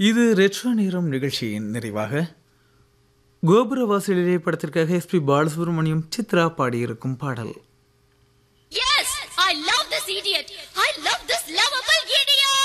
இது ரெட்ரோ நேரம் நிகழ்ச்சியின் நிறைவாக கோபுரவாசலிலே படத்திற்காக எஸ்பி பாலசுப்ரமணியம் சித்ரா பாடியிருக்கும் பாடல். Yes, I love this idiot. I love this lovable idiot.